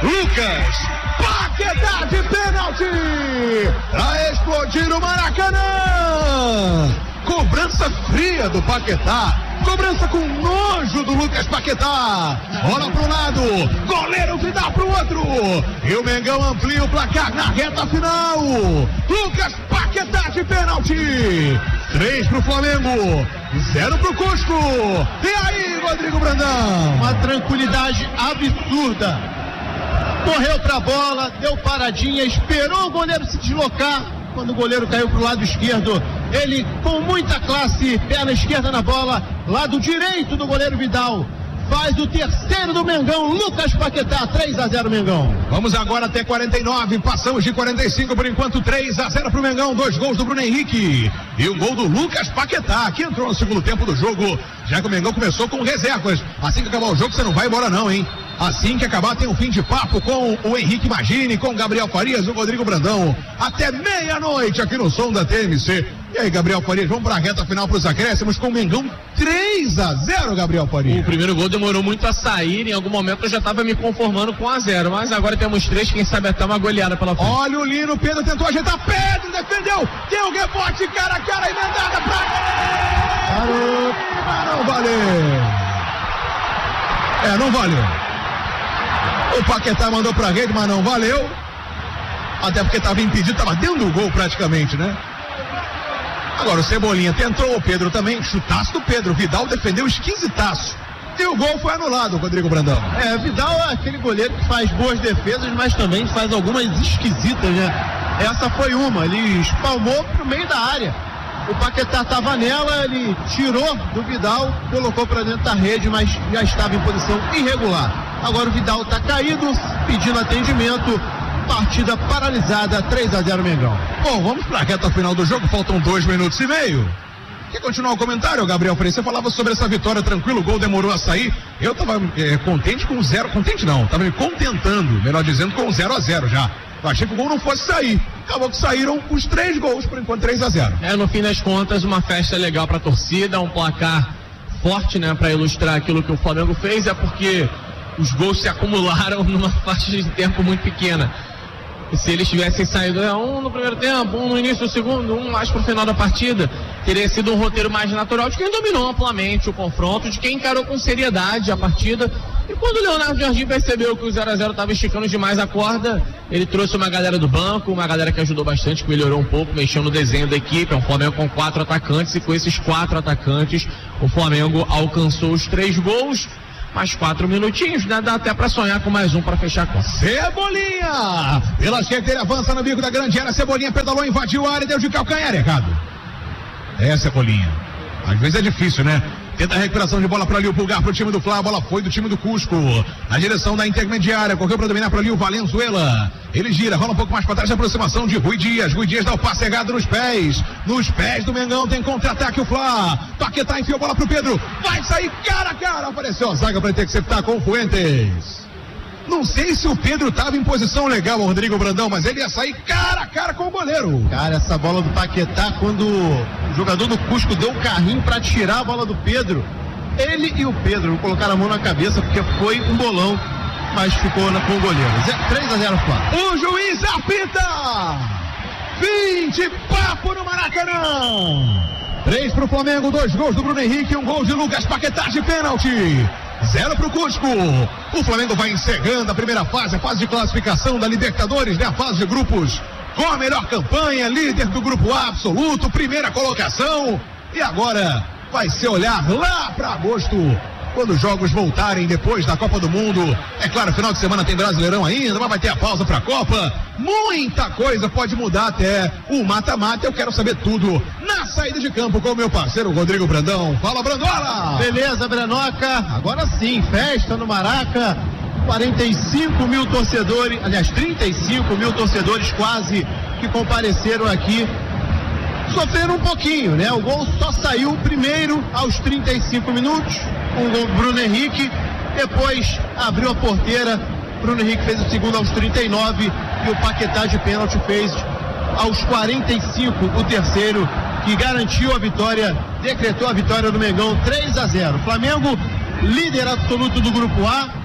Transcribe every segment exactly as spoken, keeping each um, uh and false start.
Lucas Paquetá de pênalti pra explodir o Maracanã. Cobrança fria do Paquetá. Cobrança com nojo do Lucas Paquetá. Bola pro lado, goleiro que dá pro outro. E o Mengão amplia o placar na reta final. Lucas Paquetá de pênalti. Três pro Flamengo, zero pro Cusco. E aí, Rodrigo Brandão? Uma tranquilidade absurda. Correu pra bola, deu paradinha, esperou o goleiro se deslocar. Quando o goleiro caiu pro lado esquerdo, ele com muita classe, perna esquerda na bola, lado direito do goleiro Vidal, faz o terceiro do Mengão, Lucas Paquetá, três a zero Mengão. Vamos agora até quarenta e nove, passamos de quarenta e cinco por enquanto, três a zero pro Mengão, dois gols do Bruno Henrique e um gol do Lucas Paquetá, que entrou no segundo tempo do jogo, já que o Mengão começou com reservas. Assim que acabar o jogo, você não vai embora não, hein? Assim que acabar, tem um fim de papo com o Henrique Magini, com o Gabriel Farias e o Rodrigo Brandão, até meia-noite aqui no som da T M C. E aí, Gabriel Farias, vamos para a reta final para os acréscimos com o Mengão três a zero, Gabriel Farias. O primeiro gol demorou muito a sair, em algum momento eu já estava me conformando com um a zero, mas agora temos três, quem sabe até uma goleada pela frente. Olha o Lino, Pedro tentou ajeitar, Pedro defendeu, deu o rebote, cara a cara, emendada pra... Parou, mas não valeu. É, não valeu. O Paquetá mandou pra rede, mas não valeu. Até porque estava impedido, estava dentro do gol praticamente, né? Agora o Cebolinha tentou, o Pedro também, chutaço do Pedro, Vidal defendeu esquisitaço. E o gol foi anulado, Rodrigo Brandão. É, Vidal é aquele goleiro que faz boas defesas, mas também faz algumas esquisitas, né? Essa foi uma, ele espalmou pro meio da área. O Paquetá estava nela, ele tirou do Vidal, colocou para dentro da rede, mas já estava em posição irregular. Agora o Vidal está caído, pedindo atendimento, partida paralisada, três a zero Mengão. Bom, vamos para a reta final do jogo, faltam dois minutos e meio. Quer continuar o comentário, Gabriel Freire? Você falava sobre essa vitória tranquilo, o gol demorou a sair. Eu estava é, contente com zero, contente não, estava me contentando, melhor dizendo, com zero a zero já. Eu achei que o gol não fosse sair. Acabou que saíram os três gols, por enquanto três a zero. É, no fim das contas, uma festa legal pra torcida, um placar forte, né, pra ilustrar aquilo que o Flamengo fez, é porque os gols se acumularam numa faixa de tempo muito pequena. E se eles tivessem saído é, um no primeiro tempo, um no início do segundo, um mais pro final da partida, teria sido um roteiro mais natural de quem dominou amplamente o confronto, de quem encarou com seriedade a partida. E quando o Leonardo Jardim percebeu que o zero a zero estava esticando demais a corda, ele trouxe uma galera do banco, uma galera que ajudou bastante, que melhorou um pouco, mexeu no desenho da equipe. É um Flamengo com quatro atacantes, e com esses quatro atacantes o Flamengo alcançou os três gols. Mais quatro minutinhos, né? Dá até pra sonhar com mais um pra fechar a conta. Cebolinha! Pela esquerda ele avança no bico da grande área. Cebolinha pedalou, invadiu a área, deu de calcanhar, errado. É, Cebolinha. Às vezes é difícil, né? Tenta a recuperação de bola para ali o Pulgar pro time do Flá, a bola foi do time do Cusco, na direção da intermediária, correu para dominar para ali o Valenzuela, ele gira, rola um pouco mais para trás, a aproximação de Rui Dias, Rui Dias dá o passe errado nos pés, nos pés do Mengão, tem contra-ataque o Flá, Paquetá enfiou a bola pro Pedro, vai sair cara a cara, apareceu a zaga para interceptar com o Fuentes. Não sei se o Pedro estava em posição legal, o Rodrigo Brandão, mas ele ia sair cara a cara com o goleiro. Cara, essa bola do Paquetá, quando o jogador do Cusco deu um carrinho para tirar a bola do Pedro, ele e o Pedro colocaram a mão na cabeça porque foi um bolão, mas ficou na, com o goleiro. três a zero Flá. O juiz apita! Fim de papo no Maracanã! Três pro Flamengo, dois gols do Bruno Henrique, um gol de Lucas Paquetá de pênalti. Zero pro Cusco. O Flamengo vai encerrando a primeira fase, a fase de classificação da Libertadores, né? A fase de grupos com a melhor campanha, líder do grupo A absoluto, primeira colocação. E agora vai se olhar lá para agosto, quando os jogos voltarem depois da Copa do Mundo. É claro, final de semana tem Brasileirão ainda, mas vai ter a pausa para a Copa. Muita coisa pode mudar até o mata-mata. Eu quero saber tudo na saída de campo com o meu parceiro Rodrigo Brandão. Fala, Brandola! Beleza, Branoca. Agora sim, festa no Maraca. quarenta e cinco mil torcedores, aliás, trinta e cinco mil torcedores quase que compareceram aqui. Sofreram um pouquinho, né? O gol só saiu primeiro aos trinta e cinco minutos, um gol do Bruno Henrique, depois abriu a porteira, Bruno Henrique fez o segundo aos trinta e nove e o Paquetá de pênalti fez aos quarenta e cinco o terceiro, que garantiu a vitória, decretou a vitória do Mengão três a zero. Flamengo, líder absoluto do grupo A,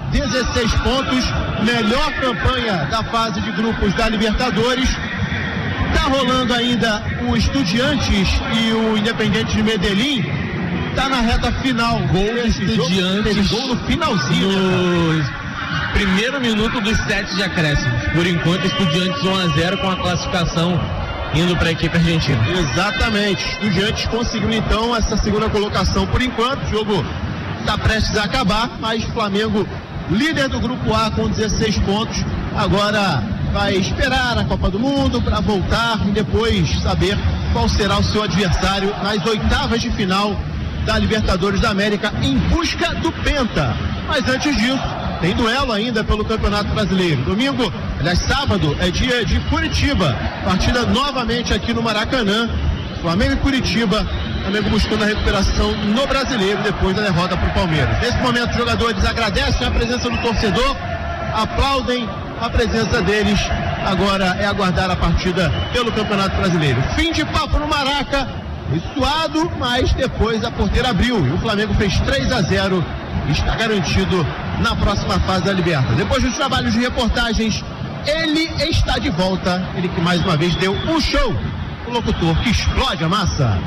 dezesseis pontos, melhor campanha da fase de grupos da Libertadores. Tá rolando ainda o Estudiantes e o Independiente de Medellín. Tá na reta final. Gol do Estudiantes. Gol no finalzinho. No primeiro minuto dos sete de acréscimos. Por enquanto, Estudiantes um a zero com a classificação indo para a equipe argentina. Exatamente. Estudiantes conseguiu então essa segunda colocação por enquanto. O jogo está prestes a acabar, mas Flamengo, líder do grupo A com dezesseis pontos, agora vai esperar a Copa do Mundo para voltar e depois saber qual será o seu adversário nas oitavas de final da Libertadores da América em busca do Penta. Mas antes disso, tem duelo ainda pelo Campeonato Brasileiro. Domingo, aliás, sábado, é dia de Curitiba. Partida novamente aqui no Maracanã. Flamengo e Curitiba. Flamengo buscando a recuperação no Brasileiro depois da derrota para o Palmeiras. Nesse momento, os jogadores agradecem a presença do torcedor, aplaudem a presença deles. Agora é aguardar a partida pelo Campeonato Brasileiro. Fim de papo no Maraca. Foi suado, mas depois a porteira abriu e o Flamengo fez três a zero e está garantido na próxima fase da Libertadores. Depois dos trabalhos de reportagens, ele está de volta. Ele que mais uma vez deu um show. O locutor que explode a massa.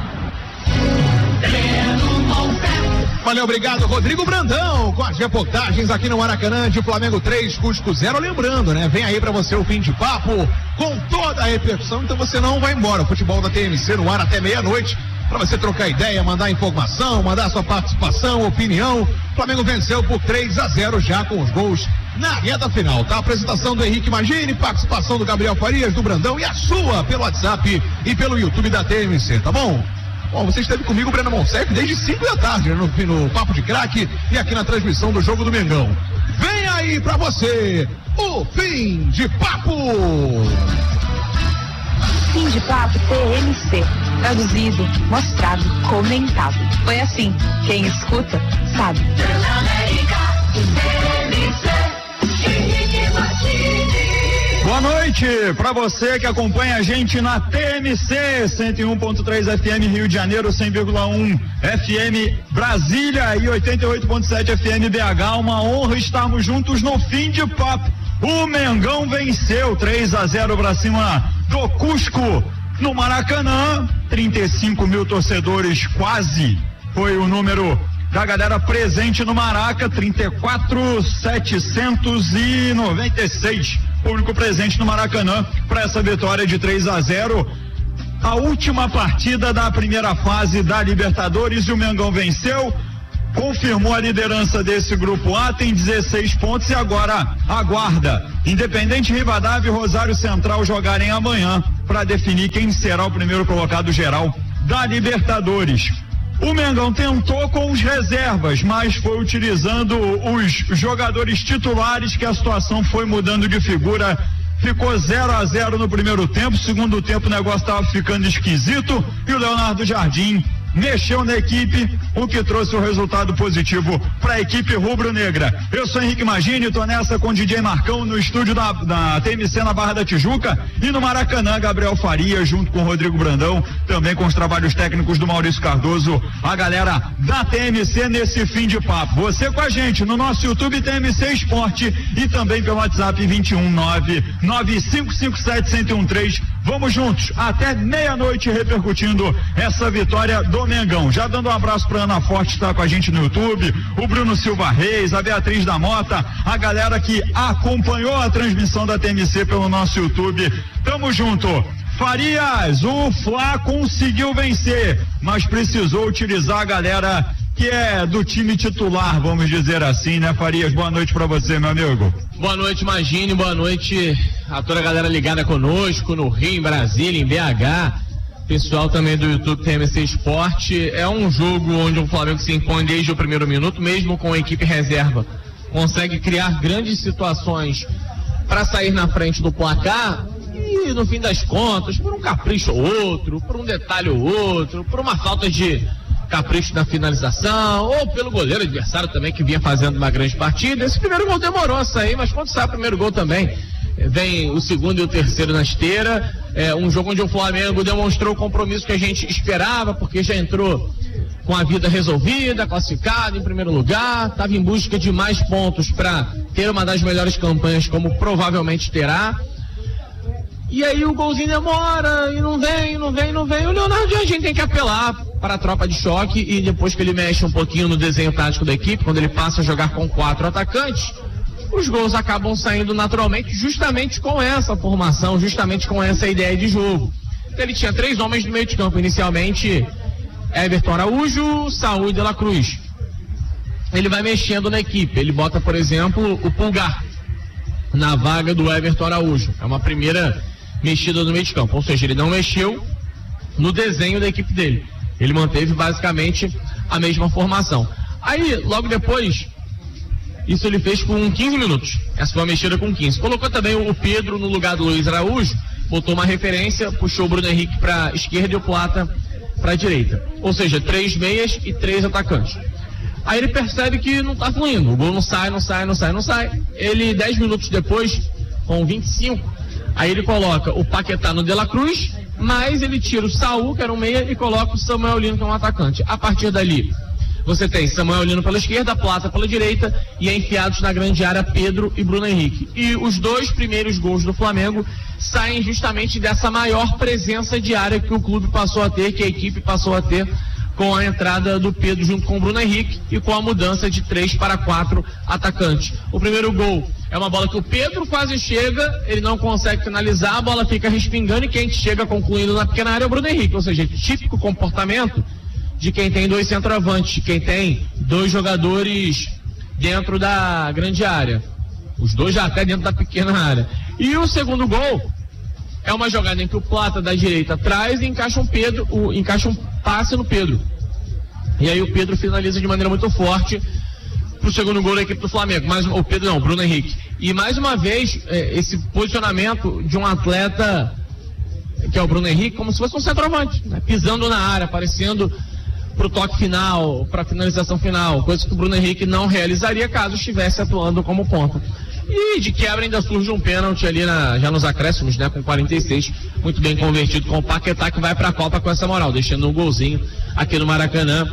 Valeu, obrigado, Rodrigo Brandão, com as reportagens aqui no Maracanã de Flamengo três, Cusco zero. Lembrando, né? Vem aí pra você o fim de papo com toda a repercussão, então você não vai embora. O futebol da T M C no ar até meia-noite, pra você trocar ideia, mandar informação, mandar sua participação, opinião. O Flamengo venceu por três a zero já com os gols na reta final, tá? A apresentação do Henrique Magini, participação do Gabriel Farias, do Brandão e a sua pelo WhatsApp e pelo YouTube da T M C, tá bom? Bom, você esteve comigo, Breno Monsef, desde cinco da tarde, né, no, no Papo de Craque e aqui na transmissão do Jogo do Mengão. Vem aí pra você o Fim de Papo! Fim de Papo T M C. Traduzido, mostrado, comentado. Foi assim, quem escuta, sabe. Boa noite para você que acompanha a gente na T M C cento e um ponto três F M Rio de Janeiro, cem vírgula um F M Brasília e oitenta e oito ponto sete F M B H. Uma honra estarmos juntos no Fim de Papo. O Mengão venceu três a zero para cima do Cusco no Maracanã. trinta e cinco mil torcedores, quase foi o número da galera presente no Maraca. Trinta e quatro mil setecentos e noventa e seis público presente no Maracanã para essa vitória de três a zero. A última partida da primeira fase da Libertadores e o Mengão venceu, confirmou a liderança desse grupo A, tem dezesseis pontos e agora aguarda Independente Rivadavia e Rosário Central jogarem amanhã para definir quem será o primeiro colocado geral da Libertadores. O Mengão tentou com os reservas, mas foi utilizando os jogadores titulares que a situação foi mudando de figura. Ficou zero a zero no primeiro tempo, segundo tempo o negócio estava ficando esquisito e o Leonardo Jardim mexeu na equipe, o que trouxe o resultado positivo para a equipe rubro-negra. Eu sou Henrique Magini, estou nessa com o D J Marcão no estúdio da, da T M C na Barra da Tijuca e no Maracanã, Gabriel Faria junto com o Rodrigo Brandão, também com os trabalhos técnicos do Maurício Cardoso, a galera da T M C nesse fim de papo. Você com a gente no nosso YouTube T M C Esporte e também pelo WhatsApp vinte e um nove nove cinco cinco sete um zero um três. Vamos juntos até meia-noite repercutindo essa vitória do Mengão. Já dando um abraço para Ana Forte, está com a gente no YouTube, o Bruno Silva Reis, a Beatriz da Mota, a galera que acompanhou a transmissão da T M C pelo nosso YouTube. Tamo junto. Farias, o Fla conseguiu vencer, mas precisou utilizar a galera que é do time titular, vamos dizer assim, né, Farias? Boa noite para você, meu amigo. Boa noite, Magine, boa noite a toda a galera ligada conosco no Rio, em Brasília, em B H, pessoal também do YouTube T M C Esporte. É um jogo onde o Flamengo se impõe desde o primeiro minuto, mesmo com a equipe reserva, consegue criar grandes situações para sair na frente do placar e no fim das contas, por um capricho ou outro, por um detalhe ou outro, por uma falta de capricho na finalização, ou pelo goleiro adversário também, que vinha fazendo uma grande partida. Esse primeiro gol demorou a sair, mas quando sai o primeiro gol também, vem o segundo e o terceiro na esteira. É um jogo onde o Flamengo demonstrou o compromisso que a gente esperava, porque já entrou com a vida resolvida, classificado em primeiro lugar, estava em busca de mais pontos para ter uma das melhores campanhas, como provavelmente terá. E aí o golzinho demora, e não vem, não vem, não vem. O Leonardo Jardim tem que apelar para a tropa de choque, e depois que ele mexe um pouquinho no desenho tático da equipe, quando ele passa a jogar com quatro atacantes, os gols acabam saindo naturalmente, justamente com essa formação, justamente com essa ideia de jogo. Então ele tinha três homens no meio de campo, inicialmente Everton Araújo, Saúl e De La Cruz. Ele vai mexendo na equipe, ele bota, por exemplo, o Pulgar na vaga do Everton Araújo. É uma primeira mexida no meio de campo, ou seja, ele não mexeu no desenho da equipe dele. Ele manteve basicamente a mesma formação. Aí, logo depois, isso ele fez com quinze minutos. Essa foi uma mexida com quinze. Colocou também o Pedro no lugar do Luiz Araújo, botou uma referência, puxou o Bruno Henrique para a esquerda e o Plata para a direita. Ou seja, três meias e três atacantes. Aí ele percebe que não está fluindo. O gol não sai, não sai, não sai, não sai. Ele, dez minutos depois, com vinte e cinco, aí ele coloca o Paquetá no De La Cruz, mas ele tira o Saúl, que era um meia, e coloca o Samuel Lino, que é um atacante. A partir dali, você tem Samuel Lino pela esquerda, Plata pela direita, e é enfiados na grande área Pedro e Bruno Henrique. E os dois primeiros gols do Flamengo saem justamente dessa maior presença de área que o clube passou a ter, que a equipe passou a ter, com a entrada do Pedro junto com o Bruno Henrique e com a mudança de três para quatro atacantes. O primeiro gol é uma bola que o Pedro quase chega, ele não consegue finalizar, a bola fica respingando, e quem chega concluindo na pequena área é o Bruno Henrique. Ou seja, típico comportamento de quem tem dois centroavantes, de quem tem dois jogadores dentro da grande área. Os dois já até dentro da pequena área. E o segundo gol é uma jogada em que o Plata da direita traz e encaixa um Pedro, o, encaixa um passe no Pedro. E aí o Pedro finaliza de maneira muito forte pro segundo gol da equipe do Flamengo. Mas o Pedro não, o Bruno Henrique. E mais uma vez, é, esse posicionamento de um atleta que é o Bruno Henrique, como se fosse um centroavante, né? Pisando na área, aparecendo pro toque final, pra finalização final, coisa que o Bruno Henrique não realizaria caso estivesse atuando como ponta. E de quebra ainda surge um pênalti ali na, já nos acréscimos, né, com quarenta e seis, muito bem convertido com o Paquetá, que vai para a Copa com essa moral, deixando um golzinho aqui no Maracanã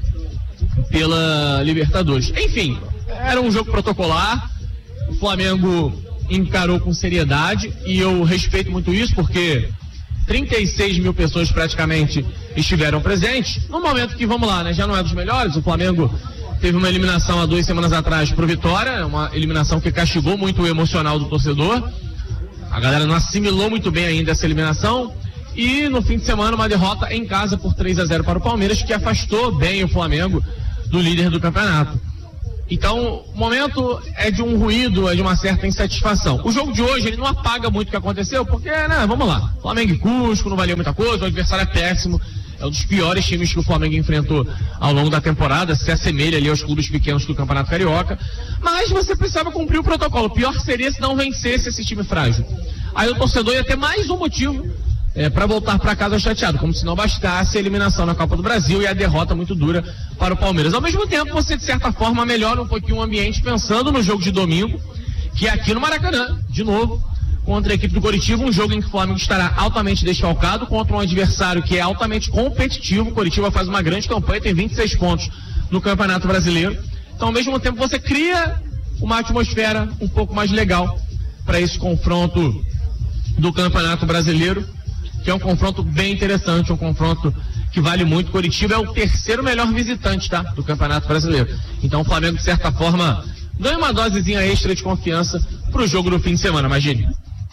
pela Libertadores. Enfim, era um jogo protocolar, o Flamengo encarou com seriedade, e eu respeito muito isso, porque trinta e seis mil pessoas praticamente estiveram presentes, num momento que, vamos lá, né, já não é dos melhores. O Flamengo teve uma eliminação há duas semanas atrás pro Vitória, uma eliminação que castigou muito o emocional do torcedor. A galera não assimilou muito bem ainda essa eliminação, e no fim de semana uma derrota em casa por três a zero para o Palmeiras, que afastou bem o Flamengo do líder do campeonato. Então, o momento é de um ruído, é de uma certa insatisfação. O jogo de hoje, ele não apaga muito o que aconteceu, porque, né, vamos lá, Flamengo e Cusco, não valeu muita coisa, o adversário é péssimo, é um dos piores times que o Flamengo enfrentou ao longo da temporada, se assemelha ali aos clubes pequenos do Campeonato Carioca, mas você precisava cumprir o protocolo. O pior seria se não vencesse esse time frágil. Aí o torcedor ia ter mais um motivo é, para voltar para casa chateado, como se não bastasse a eliminação na Copa do Brasil e a derrota muito dura para o Palmeiras. Ao mesmo tempo, você de certa forma melhora um pouquinho o ambiente pensando no jogo de domingo, que é aqui no Maracanã, de novo, contra a equipe do Coritiba, um jogo em que o Flamengo estará altamente desfalcado contra um adversário que é altamente competitivo. O Coritiba faz uma grande campanha, tem vinte e seis pontos no Campeonato Brasileiro. Então, ao mesmo tempo, você cria uma atmosfera um pouco mais legal para esse confronto do Campeonato Brasileiro, que é um confronto bem interessante, um confronto que vale muito. Coritiba é o terceiro melhor visitante, tá, do Campeonato Brasileiro. Então, o Flamengo, de certa forma, ganha uma dosezinha extra de confiança para o jogo do fim de semana, imagine.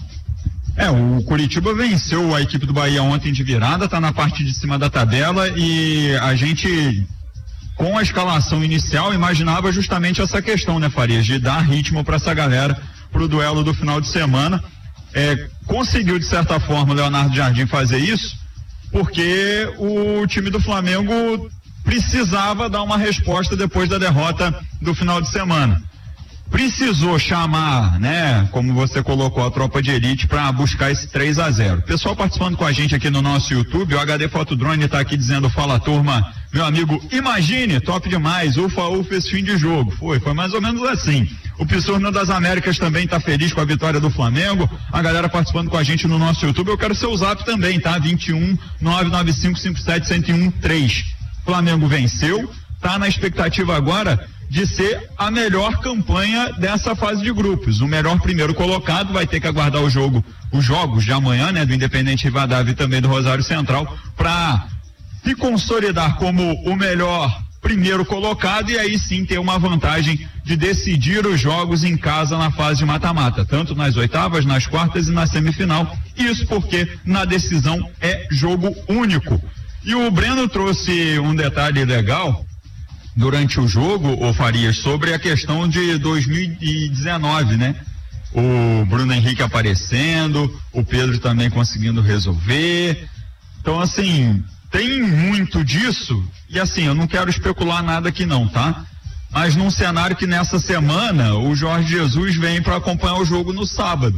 É, o Coritiba venceu a equipe do Bahia ontem de virada, tá na parte de cima da tabela, e a gente, com a escalação inicial, imaginava justamente essa questão, né, Farias, de dar ritmo para essa galera pro duelo do final de semana. É, conseguiu, de certa forma, o Leonardo Jardim fazer isso, porque o time do Flamengo precisava dar uma resposta depois da derrota do final de semana. Precisou chamar, né, como você colocou, a tropa de elite para buscar esse três a zero. Pessoal participando com a gente aqui no nosso YouTube, o H D Fotodrone tá aqui dizendo: fala, turma, meu amigo, imagine, top demais, ufa, ufa, esse fim de jogo. Foi, foi mais ou menos assim. O Pissurno das Américas também tá feliz com a vitória do Flamengo. A galera participando com a gente no nosso YouTube. Eu quero seu zap também, tá? vinte e um, nove nove cinco, cinco sete, um zero um três. Flamengo venceu, está na expectativa agora de ser a melhor campanha dessa fase de grupos. O melhor primeiro colocado vai ter que aguardar o jogo, os jogos de amanhã, né, do Independente Rivadavia e também do Rosário Central, para se consolidar como o melhor primeiro colocado e aí sim ter uma vantagem de decidir os jogos em casa na fase de mata-mata, tanto nas oitavas, nas quartas e na semifinal. Isso porque na decisão é jogo único. E o Breno trouxe um detalhe legal durante o jogo, ô Farias, sobre a questão de dois mil e dezenove, né? O Bruno Henrique aparecendo, o Pedro também conseguindo resolver. Então, assim, tem muito disso, e assim, eu não quero especular nada aqui não, tá? Mas num cenário que nessa semana o Jorge Jesus vem para acompanhar o jogo no sábado.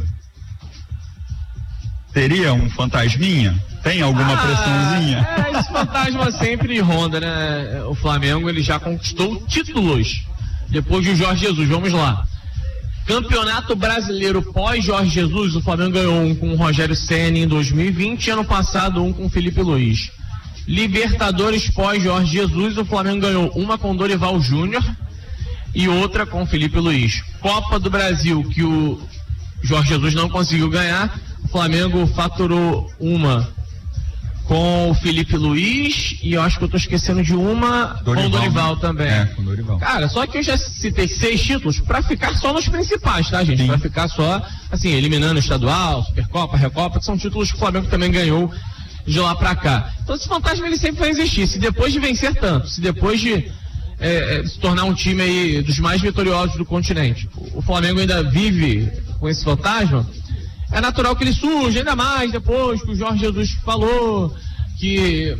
Teria um fantasminha? Tem alguma ah, pressãozinha? É, esse fantasma sempre ronda, né? O Flamengo, ele já conquistou títulos depois de Jorge Jesus. Vamos lá. Campeonato Brasileiro pós Jorge Jesus, o Flamengo ganhou um com o Rogério Ceni em dois mil e vinte e ano passado um com o Felipe Luiz. Libertadores pós Jorge Jesus, o Flamengo ganhou uma com Dorival Júnior e outra com o Felipe Luiz. Copa do Brasil, que o Jorge Jesus não conseguiu ganhar, o Flamengo faturou uma com o Felipe Luiz e eu acho que eu tô esquecendo de uma Dorival, com o Dorival também. É, com o Dorival. Cara, só que eu já citei seis títulos pra ficar só nos principais, tá, gente? Sim. Pra ficar só, assim, eliminando o estadual, Supercopa, Recopa, que são títulos que o Flamengo também ganhou de lá pra cá. Então esse fantasma ele sempre vai existir. Se depois de vencer tanto, se depois de é, se tornar um time aí dos mais vitoriosos do continente, o Flamengo ainda vive com esse fantasma, é natural que ele surja, ainda mais depois que o Jorge Jesus falou que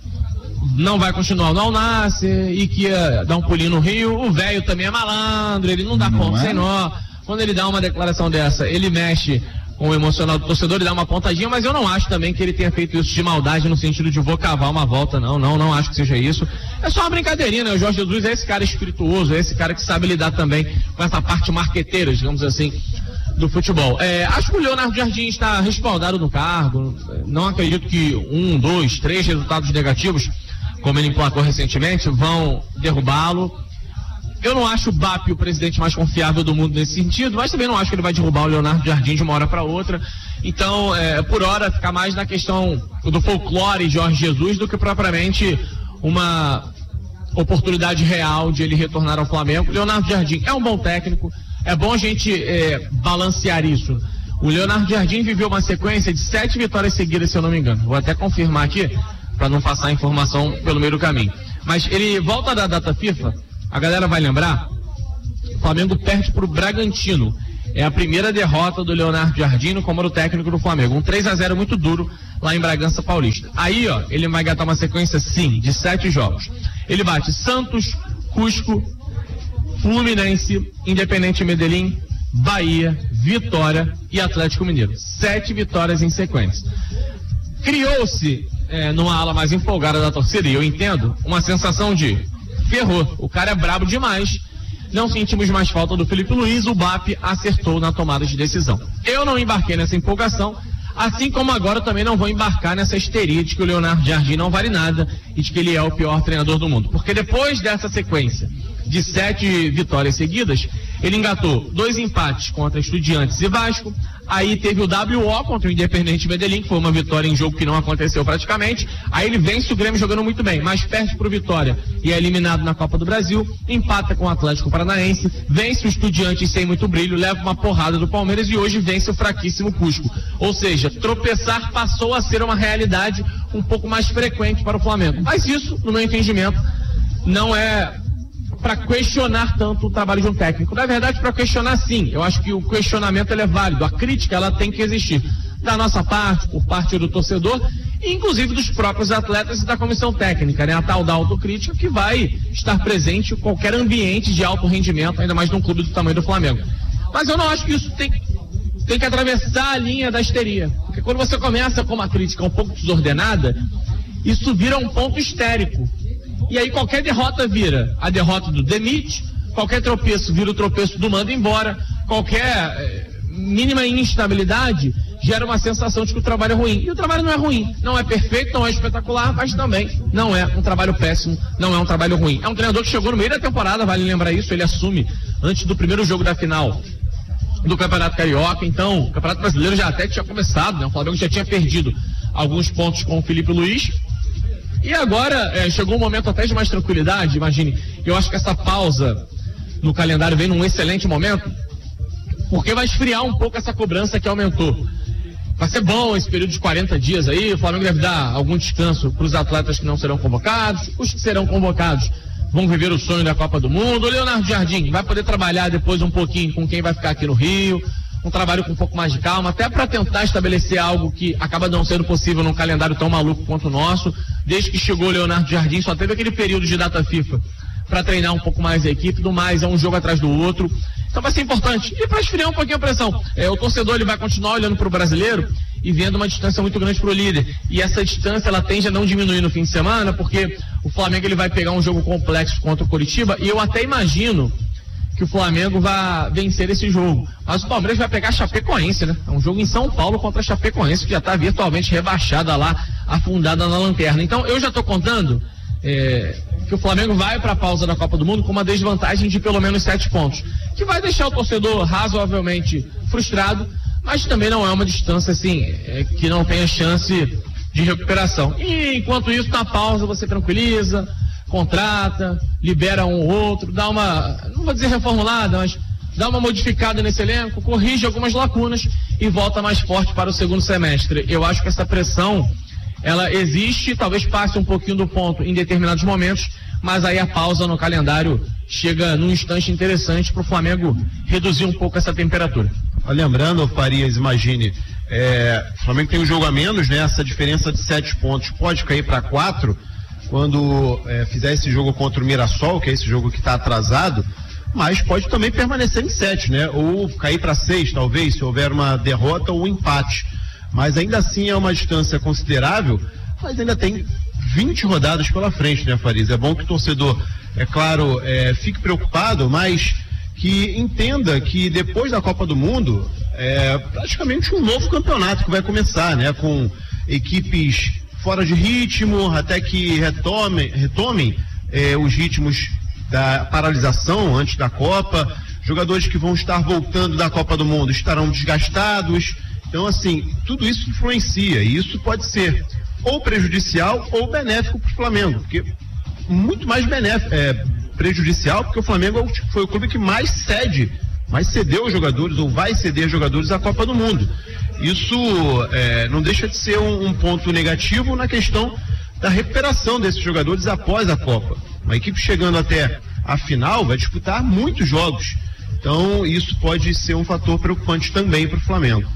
não vai continuar no Al Nassr e que ia dar um pulinho no Rio. O velho também é malandro, ele não dá não ponto é? sem nó. Quando ele dá uma declaração dessa, ele mexe com o emocional do torcedor e dá uma pontadinha, mas eu não acho também que ele tenha feito isso de maldade no sentido de vou cavar uma volta, não, não, não acho que seja isso. É só uma brincadeirinha, né? O Jorge Jesus é esse cara espirituoso, é esse cara que sabe lidar também com essa parte marqueteira, digamos assim, do futebol. É, acho que o Leonardo Jardim está respaldado no cargo, não acredito que um, dois, três resultados negativos, como ele emplacou recentemente, vão derrubá-lo. Eu não acho o B A P o presidente mais confiável do mundo nesse sentido, mas também não acho que ele vai derrubar o Leonardo Jardim de uma hora para outra. Então, é, por hora, fica mais na questão do folclore Jorge Jesus do que propriamente uma oportunidade real de ele retornar ao Flamengo. Leonardo Jardim é um bom técnico, é bom a gente é, balancear isso. O Leonardo Jardim viveu uma sequência de sete vitórias seguidas, se eu não me engano. Vou até confirmar aqui, para não passar a informação pelo meio do caminho. Mas ele volta da data FIFA. A galera vai lembrar, o Flamengo perde para o Bragantino. É a primeira derrota do Leonardo Jardim como era o técnico do Flamengo. Um três a zero muito duro lá em Bragança Paulista. Aí, ó, ele vai gastar uma sequência, sim, de sete jogos. Ele bate Santos, Cusco, Fluminense, Independente Medellín, Bahia, Vitória e Atlético Mineiro. Sete vitórias em sequência. Criou-se, é, numa ala mais empolgada da torcida, e eu entendo, uma sensação de ferrou, o cara é brabo demais, não sentimos mais falta do Felipe Luiz, o B A P acertou na tomada de decisão. Eu não embarquei nessa empolgação, assim como agora eu também não vou embarcar nessa histeria de que o Leonardo Jardim não vale nada e de que ele é o pior treinador do mundo, porque depois dessa sequência de sete vitórias seguidas, ele engatou dois empates contra Estudiantes e Vasco, aí teve o W O contra o Independente Medellín, que foi uma vitória em jogo que não aconteceu praticamente, aí ele vence o Grêmio jogando muito bem, mas perde pro Vitória e é eliminado na Copa do Brasil, empata com o Atlético Paranaense, vence o Estudiantes sem muito brilho, leva uma porrada do Palmeiras e hoje vence o fraquíssimo Cusco. Ou seja, tropeçar passou a ser uma realidade um pouco mais frequente para o Flamengo. Mas isso, no meu entendimento, não é para questionar tanto o trabalho de um técnico. Na verdade, para questionar, sim. Eu acho que o questionamento ele é válido. A crítica ela tem que existir. Da nossa parte, por parte do torcedor, e inclusive dos próprios atletas e da comissão técnica, né? A tal da autocrítica que vai estar presente em qualquer ambiente de alto rendimento, ainda mais num clube do tamanho do Flamengo. Mas eu não acho que isso tem, tem que atravessar a linha da histeria. Porque quando você começa com uma crítica um pouco desordenada, isso vira um ponto histérico. E aí qualquer derrota vira a derrota do demite, qualquer tropeço vira o tropeço do manda embora, qualquer eh, mínima instabilidade gera uma sensação de que o trabalho é ruim. E o trabalho não é ruim, não é perfeito, não é espetacular, mas também não é um trabalho péssimo, não é um trabalho ruim. É um treinador que chegou no meio da temporada, vale lembrar isso, ele assume antes do primeiro jogo da final do Campeonato Carioca, então o Campeonato Brasileiro já até tinha começado, né? O Flamengo já tinha perdido alguns pontos com o Felipe Luiz, e agora é, chegou um momento até de mais tranquilidade, imagine, eu acho que essa pausa no calendário vem num excelente momento, porque vai esfriar um pouco essa cobrança que aumentou. Vai ser bom esse período de quarenta dias aí, o Flamengo deve dar algum descanso para os atletas que não serão convocados, os que serão convocados vão viver o sonho da Copa do Mundo. O Leonardo Jardim vai poder trabalhar depois um pouquinho com quem vai ficar aqui no Rio, um trabalho com um pouco mais de calma, até para tentar estabelecer algo que acaba não sendo possível num calendário tão maluco quanto o nosso. Desde que chegou o Leonardo Jardim, só teve aquele período de data FIFA para treinar um pouco mais a equipe, do mais é um jogo atrás do outro. Então vai ser importante. E para esfriar um pouquinho a pressão, é, o torcedor ele vai continuar olhando para o brasileiro e vendo uma distância muito grande para o líder. E essa distância ela tende a não diminuir no fim de semana, porque o Flamengo ele vai pegar um jogo complexo contra o Coritiba, e eu até imagino que o Flamengo vai vencer esse jogo. Mas o Palmeiras vai pegar a Chapecoense, né? É um jogo em São Paulo contra a Chapecoense, que já está virtualmente rebaixada lá, afundada na lanterna. Então eu já estou contando é, que o Flamengo vai para a pausa da Copa do Mundo com uma desvantagem de pelo menos sete pontos, que vai deixar o torcedor razoavelmente frustrado, mas também não é uma distância assim, é, que não tenha chance de recuperação. E enquanto isso, na pausa você tranquiliza, contrata, libera um ou outro, dá uma, não vou dizer reformulada, mas dá uma modificada nesse elenco, corrige algumas lacunas e volta mais forte para o segundo semestre. Eu acho que essa pressão, ela existe, talvez passe um pouquinho do ponto em determinados momentos, mas aí a pausa no calendário chega num instante interessante para o Flamengo reduzir um pouco essa temperatura. Lembrando, Farias, imagine, é, o Flamengo tem um jogo a menos, né? Essa diferença de sete pontos pode cair para quatro quando é, fizer esse jogo contra o Mirassol, que é esse jogo que está atrasado, mas pode também permanecer em sete, né? Ou cair para seis, talvez, se houver uma derrota ou um empate. Mas ainda assim é uma distância considerável, mas ainda tem vinte rodadas pela frente, né, Farias? É bom que o torcedor, é claro, é, fique preocupado, mas que entenda que depois da Copa do Mundo é praticamente um novo campeonato que vai começar, né? Com equipes fora de ritmo, até que retomem, retomem é, os ritmos da paralisação antes da Copa. Jogadores que vão estar voltando da Copa do Mundo estarão desgastados. Então, assim, tudo isso influencia, e isso pode ser ou prejudicial ou benéfico para o Flamengo, porque muito mais benéfico, é, prejudicial, porque o Flamengo foi o clube que mais cede, mais cedeu jogadores, ou vai ceder jogadores à Copa do Mundo. Isso é, não deixa de ser um, um ponto negativo na questão da recuperação desses jogadores após a Copa. Uma equipe chegando até a final vai disputar muitos jogos, então isso pode ser um fator preocupante também para o Flamengo.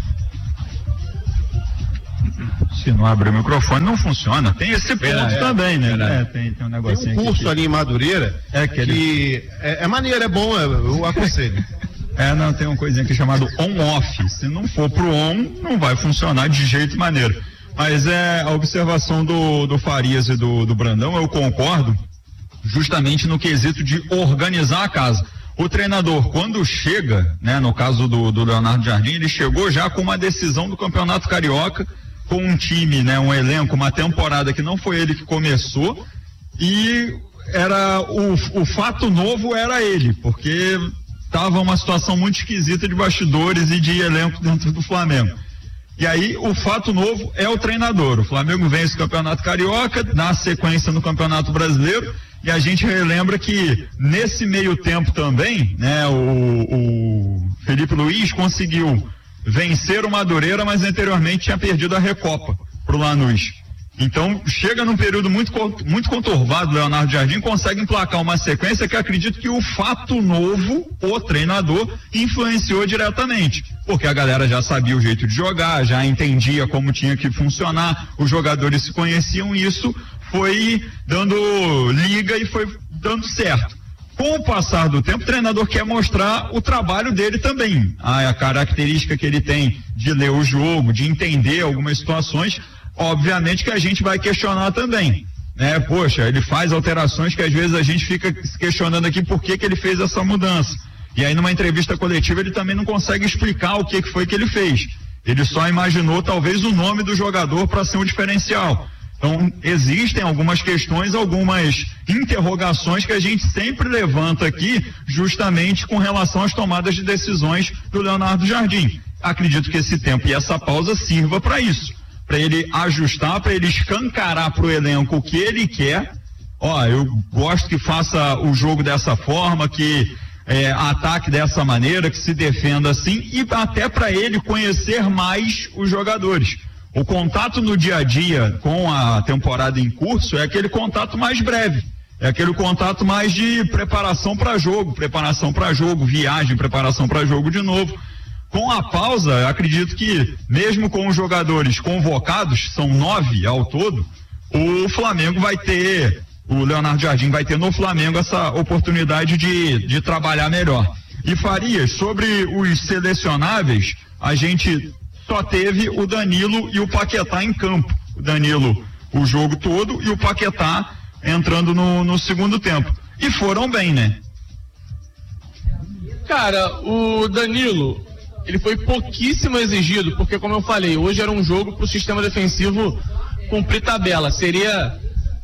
Se não abrir o microfone, não funciona. Tem esse ponto é, também, né? É, é, tem, tem um negocinho tem um curso aqui, ali em Madureira é que, que é, é maneiro, é bom, eu aconselho. É, não, tem uma coisinha aqui chamada on-off. Se não for pro on, não vai funcionar de jeito maneiro. Mas é a observação do, do Farias e do, do Brandão, eu concordo, justamente no quesito de organizar a casa. O treinador, quando chega, né, no caso do, do Leonardo Jardim, ele chegou já com uma decisão do Campeonato Carioca, com um time, né, um elenco, uma temporada que não foi ele que começou, e era o, o fato novo era ele, porque estava uma situação muito esquisita de bastidores e de elenco dentro do Flamengo. E aí o fato novo é o treinador. O Flamengo vence o Campeonato Carioca, na sequência no Campeonato Brasileiro, e a gente relembra que nesse meio tempo também, né, o, o Felipe Luiz conseguiu vencer o Madureira, mas anteriormente tinha perdido a Recopa pro Lanús. Então chega num período muito, muito conturbado, Leonardo Jardim consegue emplacar uma sequência que acredito que o fato novo, o treinador, influenciou diretamente, porque a galera já sabia o jeito de jogar, já entendia como tinha que funcionar, os jogadores se conheciam, e isso foi dando liga e foi dando certo. Com o passar do tempo, o treinador quer mostrar o trabalho dele também, a, a característica que ele tem de ler o jogo, de entender algumas situações. Obviamente que a gente vai questionar também, né? Poxa, ele faz alterações que às vezes a gente fica se questionando aqui por que que ele fez essa mudança. E aí numa entrevista coletiva ele também não consegue explicar o que que foi que ele fez. Ele só imaginou talvez o nome do jogador para ser um diferencial. Então, existem algumas questões, algumas interrogações que a gente sempre levanta aqui, justamente com relação às tomadas de decisões do Leonardo Jardim. Acredito que esse tempo e essa pausa sirva para isso, para ele ajustar, para ele escancarar para o elenco o que ele quer. Ó, eu gosto que faça o jogo dessa forma, que é, ataque dessa maneira, que se defenda assim, e até para ele conhecer mais os jogadores. O contato no dia a dia com a temporada em curso é aquele contato mais breve, é aquele contato mais de preparação para jogo, preparação para jogo, viagem, preparação para jogo de novo. Com a pausa, acredito que mesmo com os jogadores convocados, são nove ao todo, o Flamengo vai ter, o Leonardo Jardim vai ter no Flamengo essa oportunidade de, de trabalhar melhor. E Farias, sobre os selecionáveis, a gente só teve o Danilo e o Paquetá em campo. O Danilo o jogo todo e o Paquetá entrando no, no segundo tempo. E foram bem, né? Cara, o Danilo, ele foi pouquíssimo exigido, porque como eu falei, hoje era um jogo para o sistema defensivo cumprir tabela. Seria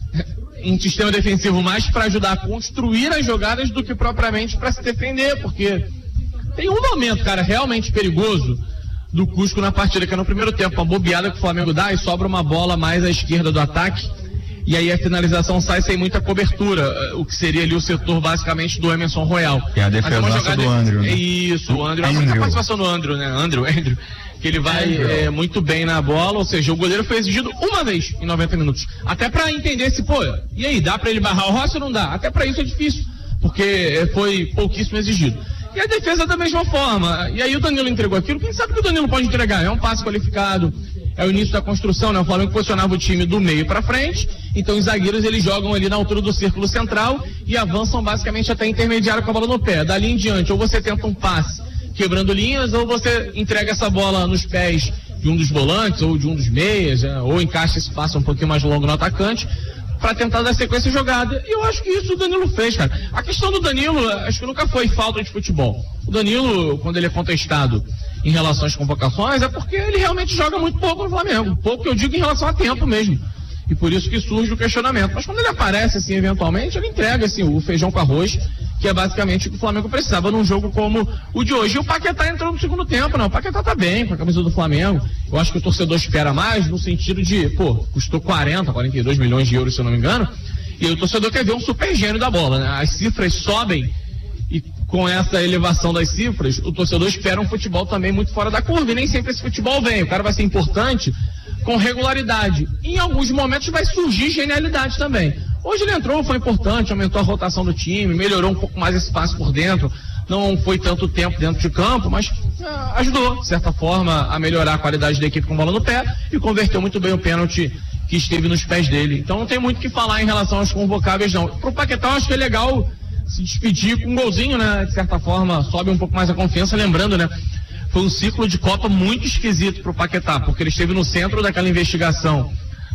um sistema defensivo mais para ajudar a construir as jogadas do que propriamente para se defender, porque tem um momento, cara, realmente perigoso do Cusco na partida, que é no primeiro tempo, uma bobeada que o Flamengo dá e sobra uma bola mais à esquerda do ataque, e aí a finalização sai sem muita cobertura, o que seria ali o setor basicamente do Emerson Royal. É a defesa do Andrew, né? Isso, o Andrew, a participação do Andrew, né? Andrew, Andrew, que ele vai é, muito bem na bola, ou seja, o goleiro foi exigido uma vez em noventa minutos, até para entender se, pô, e aí, dá para ele barrar o Rossi ou não dá? Até para isso é difícil, porque foi pouquíssimo exigido. E a defesa da mesma forma. E aí o Danilo entregou aquilo. Quem sabe que o Danilo pode entregar? É um passe qualificado, é o início da construção, né? O Flamengo posicionava o time do meio para frente, então os zagueiros eles jogam ali na altura do círculo central e avançam basicamente até intermediário com a bola no pé. Dali em diante, ou você tenta um passe quebrando linhas, ou você entrega essa bola nos pés de um dos volantes ou de um dos meias, né? Ou encaixa esse passe um pouquinho mais longo no atacante, para tentar dar sequência jogada. E eu acho que isso o Danilo fez, cara. A questão do Danilo, acho que nunca foi falta de futebol. O Danilo, quando ele é contestado em relação às convocações, é porque ele realmente joga muito pouco no Flamengo. Pouco que eu digo em relação a tempo mesmo. E por isso que surge o questionamento. Mas quando ele aparece, assim, eventualmente, ele entrega, assim, o feijão com arroz, que é basicamente o que o Flamengo precisava num jogo como o de hoje. E o Paquetá entrou no segundo tempo, não. O Paquetá tá bem com a camisa do Flamengo. Eu acho que o torcedor espera mais no sentido de, pô, custou quarenta, quarenta e dois milhões de euros, se eu não me engano. E o torcedor quer ver um super gênio da bola, né? As cifras sobem e com essa elevação das cifras, o torcedor espera um futebol também muito fora da curva. E nem sempre esse futebol vem. O cara vai ser importante com regularidade. Em alguns momentos vai surgir genialidade também. Hoje ele entrou, foi importante, aumentou a rotação do time, melhorou um pouco mais esse espaço por dentro, não foi tanto tempo dentro de campo, mas ah, ajudou, de certa forma, a melhorar a qualidade da equipe com bola no pé e converteu muito bem o pênalti que esteve nos pés dele. Então não tem muito o que falar em relação aos convocáveis, não. Pro Paquetá, eu acho que é legal se despedir com um golzinho, né? De certa forma, sobe um pouco mais a confiança, lembrando, né? Foi um ciclo de Copa muito esquisito pro Paquetá, porque ele esteve no centro daquela investigação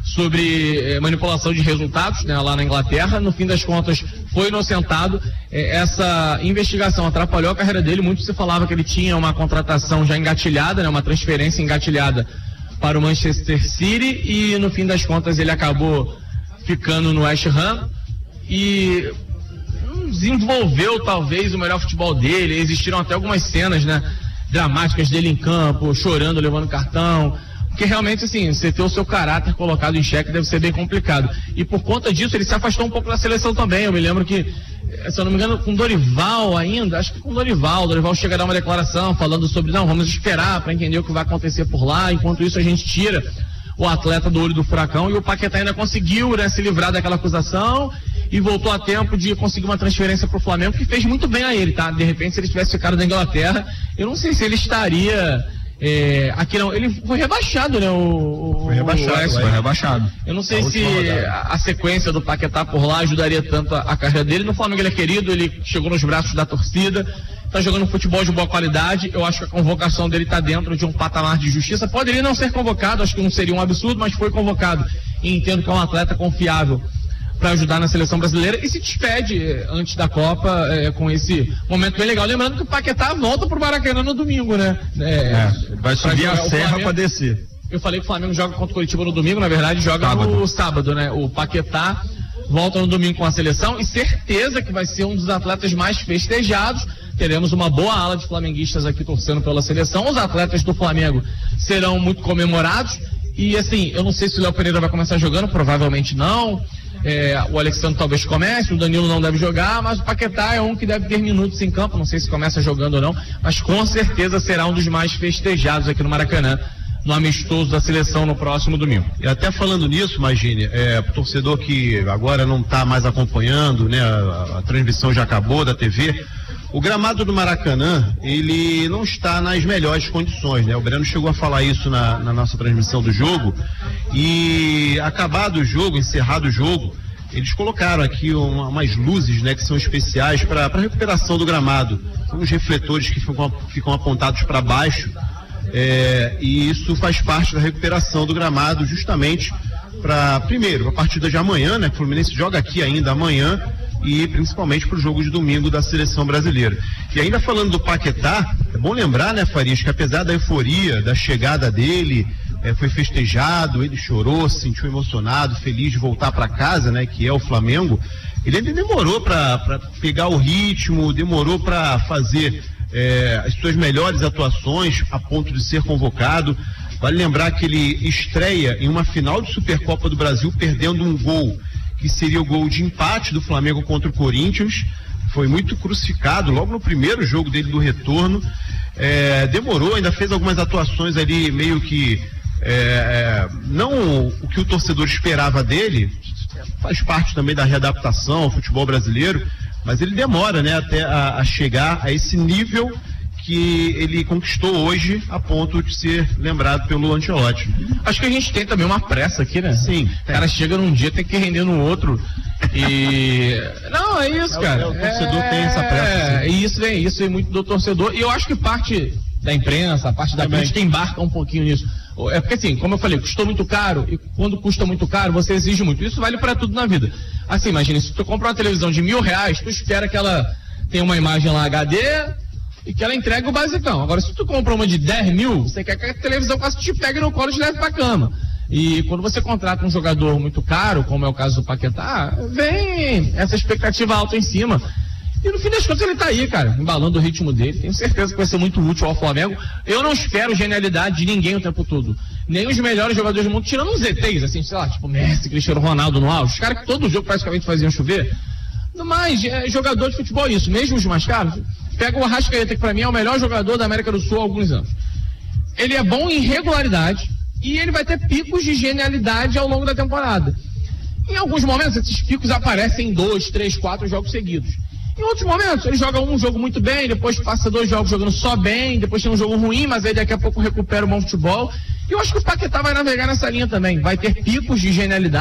sobre eh, manipulação de resultados, né, lá na Inglaterra. No fim das contas foi inocentado. Eh, essa investigação atrapalhou a carreira dele. Muito se falava que ele tinha uma contratação já engatilhada, né, uma transferência engatilhada para o Manchester City, e no fim das contas ele acabou ficando no West Ham e não desenvolveu talvez o melhor futebol dele. Existiram até algumas cenas, né, dramáticas dele em campo, chorando, levando cartão. Porque realmente, assim, você ter o seu caráter colocado em xeque deve ser bem complicado. E por conta disso, ele se afastou um pouco da seleção também. Eu me lembro que, se eu não me engano, com Dorival ainda, acho que com Dorival, Dorival chega a dar uma declaração falando sobre, não, vamos esperar para entender o que vai acontecer por lá. Enquanto isso, a gente tira o atleta do olho do furacão. E o Paquetá ainda conseguiu, né, se livrar daquela acusação e voltou a tempo de conseguir uma transferência para o Flamengo, que fez muito bem a ele, tá? De repente, se ele tivesse ficado na Inglaterra, eu não sei se ele estaria... É, aqui não, ele foi rebaixado, né? O, foi rebaixado, o foi rebaixado. Eu não sei a se a, a sequência do Paquetá por lá ajudaria tanto a, a carreira dele. No Flamengo ele é querido, ele chegou nos braços da torcida, tá jogando futebol de boa qualidade. Eu acho que a convocação dele tá dentro de um patamar de justiça. Poderia não ser convocado, acho que não seria um absurdo, mas foi convocado. E entendo que é um atleta confiável para ajudar na seleção brasileira e se despede antes da Copa é, com esse momento bem legal. Lembrando que o Paquetá volta pro Maracanã no domingo, né? É, é, vai subir a serra para descer. Eu falei que o Flamengo joga contra o Curitiba no domingo, na verdade joga sábado. no sábado, né? O Paquetá volta no domingo com a seleção e certeza que vai ser um dos atletas mais festejados. Teremos uma boa ala de flamenguistas aqui torcendo pela seleção. Os atletas do Flamengo serão muito comemorados. E assim, eu não sei se o Léo Pereira vai começar jogando, provavelmente não. É, o Alexandre talvez comece, o Danilo não deve jogar, mas o Paquetá é um que deve ter minutos em campo, não sei se começa jogando ou não, mas com certeza será um dos mais festejados aqui no Maracanã, no amistoso da seleção no próximo domingo. E até falando nisso, imagine, é, o torcedor que agora não está mais acompanhando, né, a, a transmissão já acabou da T V, o gramado do Maracanã, ele não está nas melhores condições, né? O Breno chegou a falar isso na, na nossa transmissão do jogo e acabado o jogo, encerrado o jogo, eles colocaram aqui uma, umas luzes, né, que são especiais para a recuperação do gramado. São uns refletores que ficam, ficam apontados para baixo é, e isso faz parte da recuperação do gramado justamente para, primeiro, a partida de amanhã, né? O Fluminense joga aqui ainda amanhã, e principalmente para o jogo de domingo da seleção brasileira. E ainda falando do Paquetá, é bom lembrar, né, Farias, que apesar da euforia, da chegada dele, é, foi festejado, ele chorou, se sentiu emocionado, feliz de voltar para casa, né, que é o Flamengo, ele ainda demorou para pegar o ritmo, demorou para fazer é, as suas melhores atuações a ponto de ser convocado. Vale lembrar que ele estreia em uma final de Supercopa do Brasil perdendo um gol que seria o gol de empate do Flamengo contra o Corinthians. Foi muito crucificado logo no primeiro jogo dele do retorno. É, demorou, ainda fez algumas atuações ali meio que é, é, não o que o torcedor esperava dele, faz parte também da readaptação ao futebol brasileiro, mas ele demora, né, até a, a chegar a esse nível que ele conquistou hoje a ponto de ser lembrado pelo Ancelotti. Acho que a gente tem também uma pressa aqui, né? Sim. O cara chega num dia, tem que render no outro. E. Não, é isso, cara. É, o torcedor é... tem essa pressa. É, isso vem, isso vem muito do torcedor. E eu acho que parte da imprensa, a parte da política embarca um pouquinho nisso. É porque assim, como eu falei, custou muito caro, e quando custa muito caro, você exige muito. Isso vale pra tudo na vida. Assim, imagina, se tu compra uma televisão de mil reais, tu espera que ela tenha uma imagem lá H D e que ela entregue o basicão. Agora, se tu compra uma de dez mil, você quer que a televisão quase te pegue no colo e te leve pra cama. E quando você contrata um jogador muito caro, como é o caso do Paquetá, vem essa expectativa alta em cima. E no fim das contas ele tá aí, cara, embalando o ritmo dele. Tenho certeza que vai ser muito útil ao Flamengo. Eu não espero genialidade de ninguém o tempo todo. Nem os melhores jogadores do mundo, tirando os Z Ts, assim, sei lá, tipo Messi, Cristiano Ronaldo no auge. Os caras que todo jogo praticamente faziam chover. Mas é, jogador de futebol é isso, mesmo os mais caros. Pega o Arrascaeta, que pra mim é o melhor jogador da América do Sul há alguns anos. Ele é bom em regularidade e ele vai ter picos de genialidade ao longo da temporada. Em alguns momentos, esses picos aparecem em dois, três, quatro jogos seguidos. Em outros momentos, ele joga um jogo muito bem, depois passa dois jogos jogando só bem, depois tem um jogo ruim, mas aí daqui a pouco recupera o bom futebol. E eu acho que o Paquetá vai navegar nessa linha também. Vai ter picos de genialidade.